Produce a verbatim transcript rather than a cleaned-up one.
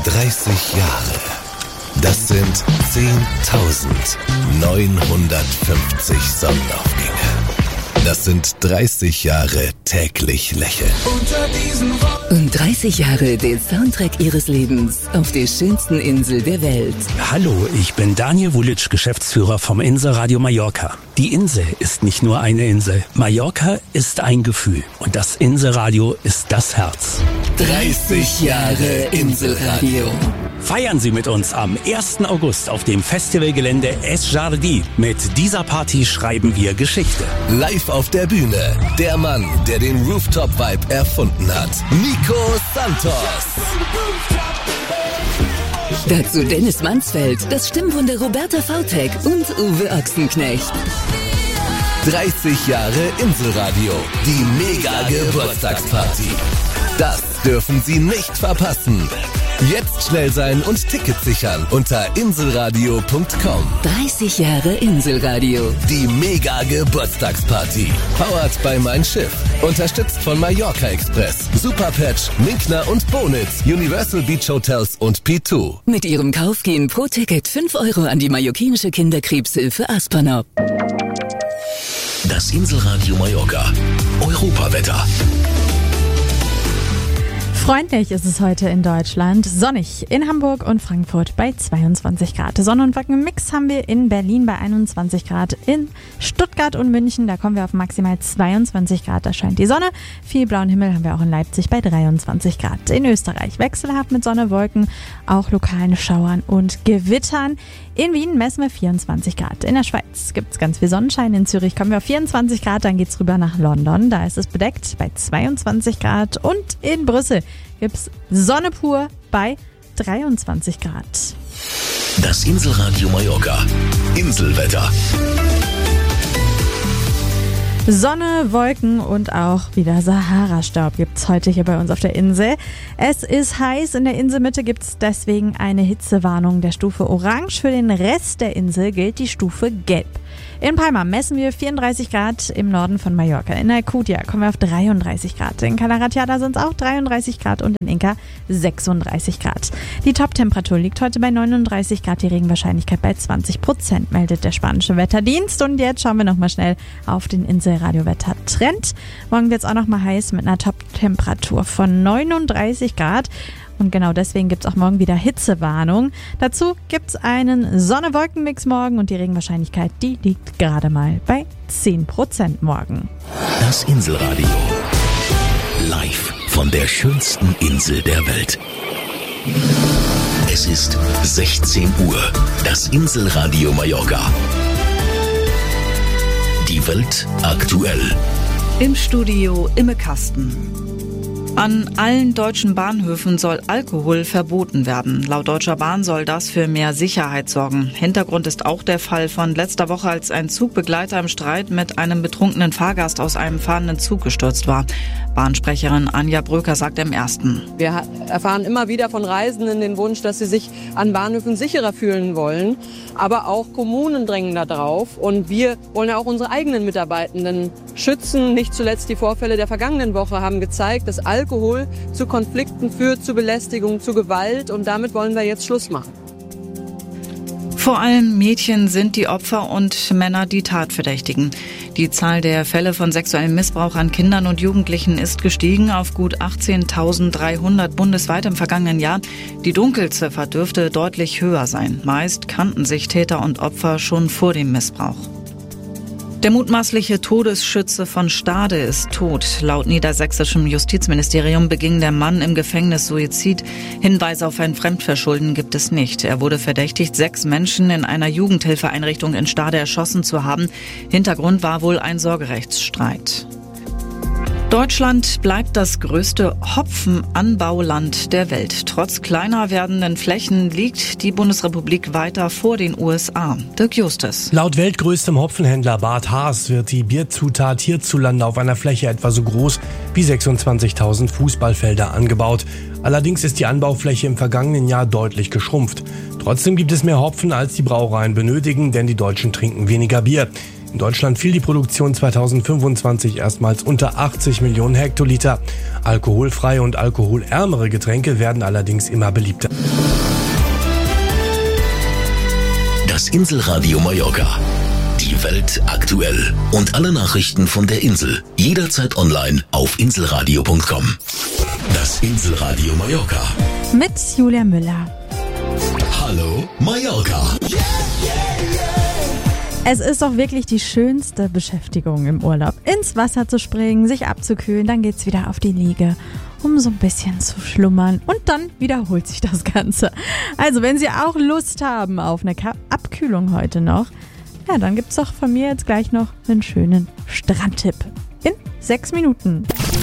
dreißig Jahre. Das sind zehntausendneunhundertfünfzig Sonnenaufgänge. Das sind dreißig Jahre täglich lächeln. Und dreißig Jahre den Soundtrack ihres Lebens auf der schönsten Insel der Welt. Hallo, ich bin Daniel Vulic, Geschäftsführer vom Inselradio Mallorca. Die Insel ist nicht nur eine Insel. Mallorca ist ein Gefühl. Und das Inselradio ist das Herz. dreißig Jahre Inselradio. Feiern Sie mit uns am ersten August auf dem Festivalgelände Es Jardí. Mit dieser Party schreiben wir Geschichte. Live auf der Bühne, der Mann, der den Rooftop-Vibe erfunden hat. Nico Santos. Dazu Dennis Mansfeld, das Stimmwunder Roberta Vautek und Uwe Ochsenknecht. dreißig Jahre Inselradio. Die Mega-Geburtstagsparty. Das dürfen Sie nicht verpassen. Jetzt schnell sein und Tickets sichern unter inselradio punkt com. dreißig Jahre Inselradio. Die Mega-Geburtstagsparty. Powered by Mein Schiff. Unterstützt von Mallorca Express, Superpatch, Minkner und Bonitz, Universal Beach Hotels und P zwei. Mit ihrem Kauf gehen pro Ticket fünf Euro an die mallorquinische Kinderkrebshilfe Aspanop. Das Inselradio Mallorca. Europawetter. Freundlich ist es heute in Deutschland. Sonnig in Hamburg und Frankfurt bei zweiundzwanzig Grad. Sonne- und Wolkenmix haben wir in Berlin bei einundzwanzig Grad. In Stuttgart und München, da kommen wir auf maximal zweiundzwanzig Grad. Da scheint die Sonne. Viel blauen Himmel haben wir auch in Leipzig bei dreiundzwanzig Grad. In Österreich wechselhaft mit Sonne, Wolken, auch lokalen Schauern und Gewittern. In Wien messen wir vierundzwanzig Grad. In der Schweiz gibt es ganz viel Sonnenschein. In Zürich kommen wir auf vierundzwanzig Grad. Dann geht's rüber nach London. Da ist es bedeckt bei zweiundzwanzig Grad. Und in Brüssel gibt's Sonne pur bei dreiundzwanzig Grad. Das Inselradio Mallorca. Inselwetter. Sonne, Wolken und auch wieder Sahara-Staub gibt's heute hier bei uns auf der Insel. Es ist heiß, in der Inselmitte gibt's deswegen eine Hitzewarnung der Stufe Orange. Für den Rest der Insel gilt die Stufe Gelb. In Palma messen wir vierunddreißig Grad im Norden von Mallorca. In Alcudia kommen wir auf dreiunddreißig Grad. In Calaratiada sind es auch dreiunddreißig Grad und in Inca sechsunddreißig Grad. Die Top-Temperatur liegt heute bei neununddreißig Grad, die Regenwahrscheinlichkeit bei zwanzig Prozent, meldet der spanische Wetterdienst. Und jetzt schauen wir nochmal schnell auf den Inselradio-Wetter-Trend. Morgen wird es auch nochmal heiß mit einer Top-Temperatur von neununddreißig Grad. Und genau deswegen gibt es auch morgen wieder Hitzewarnung. Dazu gibt es einen Sonne-Wolken-Mix morgen und die Regenwahrscheinlichkeit, die liegt gerade mal bei zehn Prozent morgen. Das Inselradio. Live von der schönsten Insel der Welt. Es ist sechzehn Uhr. Das Inselradio Mallorca. Die Welt aktuell. Im Studio Imme Kasten. An allen deutschen Bahnhöfen soll Alkohol verboten werden. Laut Deutscher Bahn soll das für mehr Sicherheit sorgen. Hintergrund ist auch der Fall von letzter Woche, als ein Zugbegleiter im Streit mit einem betrunkenen Fahrgast aus einem fahrenden Zug gestürzt war. Bahnsprecherin Anja Bröker sagt im Ersten: Wir erfahren immer wieder von Reisenden den Wunsch, dass sie sich an Bahnhöfen sicherer fühlen wollen. Aber auch Kommunen drängen da drauf. Und wir wollen ja auch unsere eigenen Mitarbeitenden schützen. Nicht zuletzt die Vorfälle der vergangenen Woche haben gezeigt, dass Alkohol zu Konflikten führt, zu Belästigung, zu Gewalt. Und damit wollen wir jetzt Schluss machen. Vor allem Mädchen sind die Opfer und Männer die Tatverdächtigen. Die Zahl der Fälle von sexuellem Missbrauch an Kindern und Jugendlichen ist gestiegen auf gut achtzehntausenddreihundert bundesweit im vergangenen Jahr. Die Dunkelziffer dürfte deutlich höher sein. Meist kannten sich Täter und Opfer schon vor dem Missbrauch. Der mutmaßliche Todesschütze von Stade ist tot. Laut niedersächsischem Justizministerium beging der Mann im Gefängnis Suizid. Hinweise auf ein Fremdverschulden gibt es nicht. Er wurde verdächtigt, sechs Menschen in einer Jugendhilfeeinrichtung in Stade erschossen zu haben. Hintergrund war wohl ein Sorgerechtsstreit. Deutschland bleibt das größte Hopfenanbauland der Welt. Trotz kleiner werdenden Flächen liegt die Bundesrepublik weiter vor den U S A. Dirk Justus. Laut weltgrößtem Hopfenhändler Bart Haas wird die Bierzutat hierzulande auf einer Fläche etwa so groß wie sechsundzwanzigtausend Fußballfelder angebaut. Allerdings ist die Anbaufläche im vergangenen Jahr deutlich geschrumpft. Trotzdem gibt es mehr Hopfen, als die Brauereien benötigen, denn die Deutschen trinken weniger Bier. In Deutschland fiel die Produktion zweitausendfünfundzwanzig erstmals unter achtzig Millionen Hektoliter. Alkoholfreie und alkoholärmere Getränke werden allerdings immer beliebter. Das Inselradio Mallorca. Die Welt aktuell. Und alle Nachrichten von der Insel. Jederzeit online auf inselradio punkt com. Das Inselradio Mallorca. Mit Julia Müller. Hallo Mallorca. Es ist doch wirklich die schönste Beschäftigung im Urlaub. Ins Wasser zu springen, sich abzukühlen, dann geht's wieder auf die Liege, um so ein bisschen zu schlummern. Und dann wiederholt sich das Ganze. Also wenn Sie auch Lust haben auf eine Abkühlung heute noch, ja, dann gibt's doch von mir jetzt gleich noch einen schönen Strandtipp. In sechs Minuten.